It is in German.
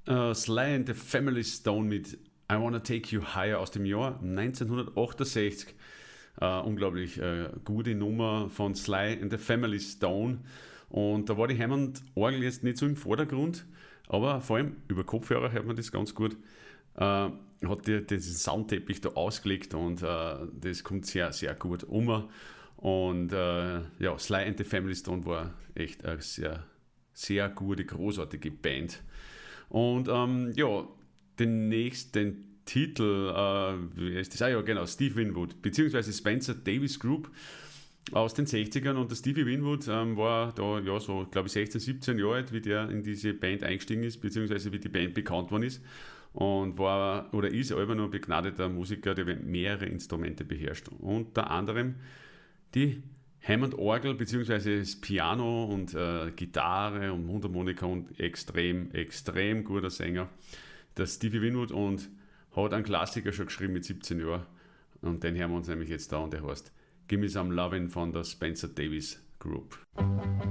Sly and the Family Stone mit I Wanna Take You Higher aus dem Jahr 1968. Unglaublich gute Nummer von Sly and the Family Stone. Und da war die Hammond-Orgel jetzt nicht so im Vordergrund, aber vor allem über Kopfhörer hört man das ganz gut. Hat diesen Soundteppich da ausgelegt und das kommt sehr, sehr gut um. Und ja, Sly and the Family Stone war echt eine sehr, sehr gute, großartige Band. Und ja, den nächsten Titel, wie heißt das? Ah ja, genau, Steve Winwood, beziehungsweise Spencer Davis Group aus den 60ern. Und der Stevie Winwood war da, ja, so, glaube ich, 16, 17 Jahre alt, wie der in diese Band eingestiegen ist, beziehungsweise wie die Band bekannt worden ist. Und war oder ist einfach nur ein begnadeter Musiker, der mehrere Instrumente beherrscht. Unter anderem die Hammond-Orgel, beziehungsweise das Piano und Gitarre und Mundharmonika und extrem, extrem guter Sänger, der Stevie Winwood, und hat einen Klassiker schon geschrieben mit 17 Jahren. Und den hören wir uns nämlich jetzt da, und der heißt Give Me Some Lovin' von der Spencer Davis Group.